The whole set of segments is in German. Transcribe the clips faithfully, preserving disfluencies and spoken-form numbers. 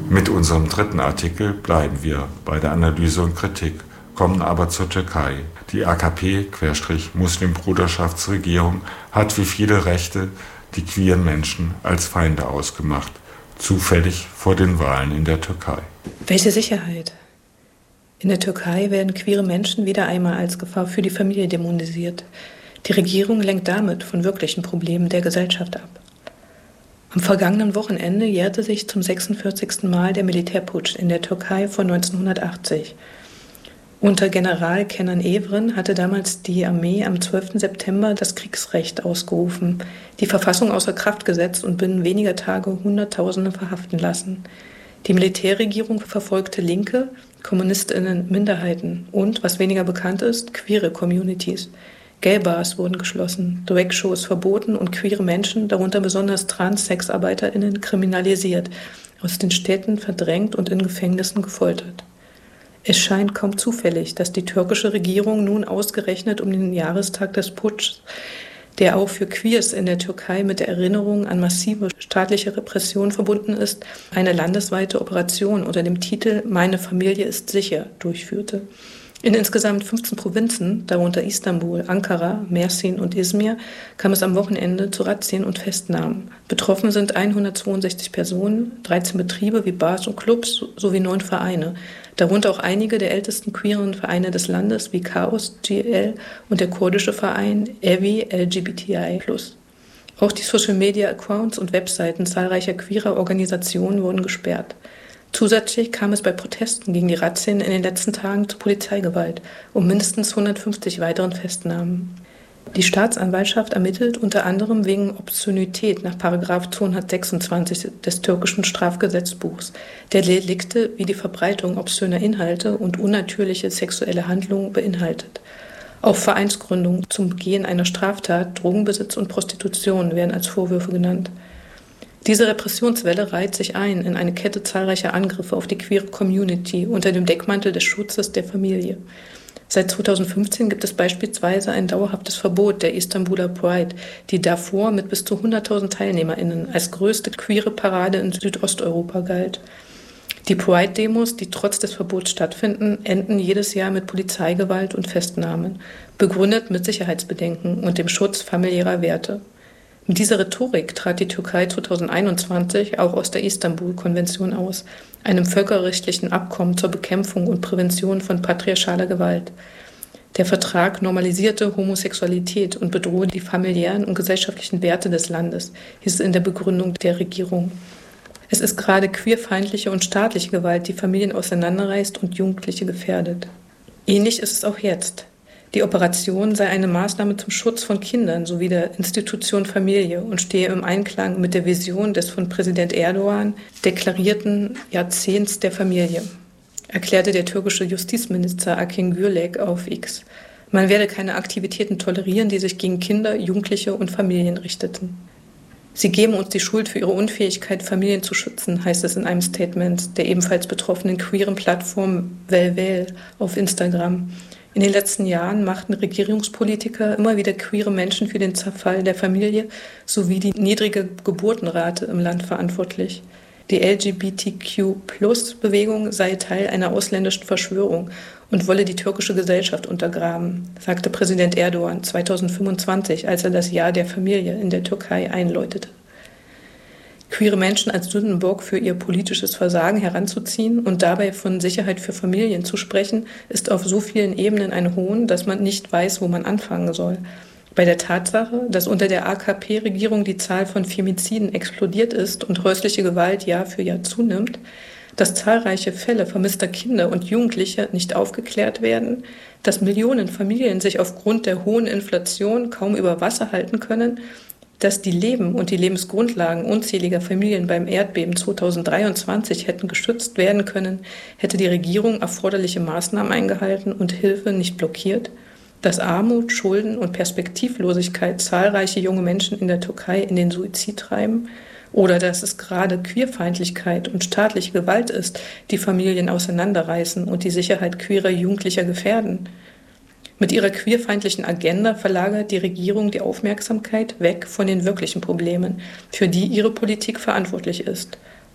Mit unserem dritten Artikel bleiben wir bei der Analyse und Kritik, kommen aber zur Türkei. Die A K P-Muslimbruderschaftsregierung hat wie viele Rechte die queeren Menschen als Feinde ausgemacht, zufällig vor den Wahlen in der Türkei. Welche Sicherheit? In der Türkei werden queere Menschen wieder einmal als Gefahr für die Familie dämonisiert. Die Regierung lenkt damit von wirklichen Problemen der Gesellschaft ab. Am vergangenen Wochenende jährte sich zum sechsundvierzigsten Mal der Militärputsch in der Türkei von neunzehnhundertachtzig. Unter General Kenan Evren hatte damals die Armee am zwölften September das Kriegsrecht ausgerufen, die Verfassung außer Kraft gesetzt und binnen weniger Tage Hunderttausende verhaften lassen. Die Militärregierung verfolgte Linke, KommunistInnen, Minderheiten und, was weniger bekannt ist, queere Communities. Gay-Bars wurden geschlossen, Drag-Shows verboten und queere Menschen, darunter besonders Trans-SexarbeiterInnen, kriminalisiert, aus den Städten verdrängt und in Gefängnissen gefoltert. Es scheint kaum zufällig, dass die türkische Regierung nun ausgerechnet um den Jahrestag des Putschs, der auch für Queers in der Türkei mit der Erinnerung an massive staatliche Repression verbunden ist, eine landesweite Operation unter dem Titel »Meine Familie ist sicher« durchführte. In insgesamt fünfzehn Provinzen, darunter Istanbul, Ankara, Mersin und Izmir, kam es am Wochenende zu Razzien und Festnahmen. Betroffen sind hundertzweiundsechzig Personen, dreizehn Betriebe wie Bars und Clubs sowie neun Vereine, darunter auch einige der ältesten queeren Vereine des Landes wie Chaos G L und der kurdische Verein Evi L G B T I plus. Auch die Social-Media-Accounts und Webseiten zahlreicher queerer Organisationen wurden gesperrt. Zusätzlich kam es bei Protesten gegen die Razzien in den letzten Tagen zu Polizeigewalt und mindestens hundertfünfzig weiteren Festnahmen. Die Staatsanwaltschaft ermittelt unter anderem wegen Obszönität nach Paragraph zweihundertsechsundzwanzig des türkischen Strafgesetzbuchs, der Delikte wie die Verbreitung obszöner Inhalte und unnatürliche sexuelle Handlungen beinhaltet. Auch Vereinsgründung zum Begehen einer Straftat, Drogenbesitz und Prostitution werden als Vorwürfe genannt. Diese Repressionswelle reiht sich ein in eine Kette zahlreicher Angriffe auf die queere Community unter dem Deckmantel des Schutzes der Familie. Seit zweitausendfünfzehn gibt es beispielsweise ein dauerhaftes Verbot der Istanbuler Pride, die davor mit bis zu hunderttausend TeilnehmerInnen als größte queere Parade in Südosteuropa galt. Die Pride-Demos, die trotz des Verbots stattfinden, enden jedes Jahr mit Polizeigewalt und Festnahmen, begründet mit Sicherheitsbedenken und dem Schutz familiärer Werte. Mit dieser Rhetorik trat die Türkei zweitausendeinundzwanzig auch aus der Istanbul-Konvention aus, einem völkerrechtlichen Abkommen zur Bekämpfung und Prävention von patriarchaler Gewalt. Der Vertrag normalisierte Homosexualität und bedrohe die familiären und gesellschaftlichen Werte des Landes, hieß es in der Begründung der Regierung. Es ist gerade queerfeindliche und staatliche Gewalt, die Familien auseinanderreißt und Jugendliche gefährdet. Ähnlich ist es auch jetzt. Die Operation sei eine Maßnahme zum Schutz von Kindern sowie der Institution Familie und stehe im Einklang mit der Vision des von Präsident Erdogan deklarierten Jahrzehnts der Familie, erklärte der türkische Justizminister Akin Gürlek auf X. Man werde keine Aktivitäten tolerieren, die sich gegen Kinder, Jugendliche und Familien richteten. Sie geben uns die Schuld für ihre Unfähigkeit, Familien zu schützen, heißt es in einem Statement der ebenfalls betroffenen queeren Plattform Velvel auf Instagram. In den letzten Jahren machten Regierungspolitiker immer wieder queere Menschen für den Zerfall der Familie sowie die niedrige Geburtenrate im Land verantwortlich. Die L G B T Q Plus Bewegung sei Teil einer ausländischen Verschwörung und wolle die türkische Gesellschaft untergraben, sagte Präsident Erdogan zweitausendfünfundzwanzig, als er das Jahr der Familie in der Türkei einläutete. Queere Menschen als Sündenbock für ihr politisches Versagen heranzuziehen und dabei von Sicherheit für Familien zu sprechen, ist auf so vielen Ebenen ein Hohn, dass man nicht weiß, wo man anfangen soll. Bei der Tatsache, dass unter der A K P-Regierung die Zahl von Femiziden explodiert ist und häusliche Gewalt Jahr für Jahr zunimmt, dass zahlreiche Fälle vermisster Kinder und Jugendliche nicht aufgeklärt werden, dass Millionen Familien sich aufgrund der hohen Inflation kaum über Wasser halten können, dass die Leben und die Lebensgrundlagen unzähliger Familien beim Erdbeben zweitausenddreiundzwanzig hätten geschützt werden können, hätte die Regierung erforderliche Maßnahmen eingehalten und Hilfe nicht blockiert, dass Armut, Schulden und Perspektivlosigkeit zahlreiche junge Menschen in der Türkei in den Suizid treiben oder dass es gerade Queerfeindlichkeit und staatliche Gewalt ist, die Familien auseinanderreißen und die Sicherheit queerer Jugendlicher gefährden. Mit ihrer queerfeindlichen Agenda verlagert die Regierung die Aufmerksamkeit weg von den wirklichen Problemen, für die ihre Politik verantwortlich ist.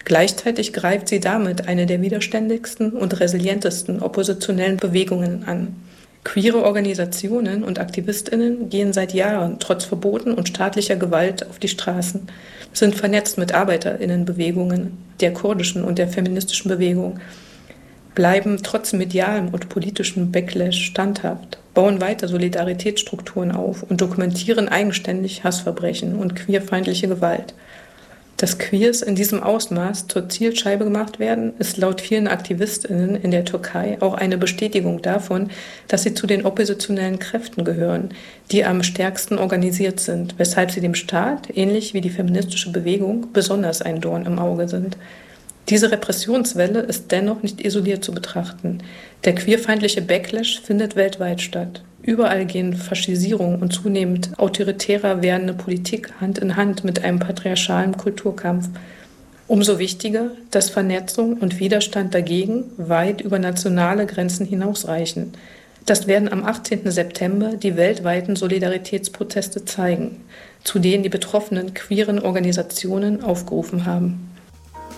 Gleichzeitig greift sie damit eine der widerständigsten und resilientesten oppositionellen Bewegungen an. Queere Organisationen und AktivistInnen gehen seit Jahren trotz Verboten und staatlicher Gewalt auf die Straßen, sind vernetzt mit ArbeiterInnenbewegungen, der kurdischen und der feministischen Bewegung, bleiben trotz medialem und politischem Backlash standhaft, bauen weiter Solidaritätsstrukturen auf und dokumentieren eigenständig Hassverbrechen und queerfeindliche Gewalt. Dass Queers in diesem Ausmaß zur Zielscheibe gemacht werden, ist laut vielen AktivistInnen in der Türkei auch eine Bestätigung davon, dass sie zu den oppositionellen Kräften gehören, die am stärksten organisiert sind, weshalb sie dem Staat, ähnlich wie die feministische Bewegung, besonders ein Dorn im Auge sind. Diese Repressionswelle ist dennoch nicht isoliert zu betrachten. Der queerfeindliche Backlash findet weltweit statt. Überall gehen Faschisierung und zunehmend autoritärer werdende Politik Hand in Hand mit einem patriarchalen Kulturkampf. Umso wichtiger, dass Vernetzung und Widerstand dagegen weit über nationale Grenzen hinausreichen. Das werden am achtzehnten September die weltweiten Solidaritätsproteste zeigen, zu denen die betroffenen queeren Organisationen aufgerufen haben.